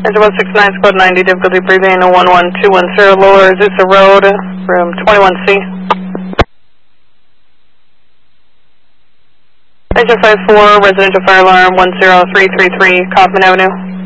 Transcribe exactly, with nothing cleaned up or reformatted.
Engine one six nine, squad ninety, difficulty breathing, one one two one zero, lower Azusa Road, room twenty-one C. Engine five four, residential fire alarm one zero three three three, Kaufman Avenue.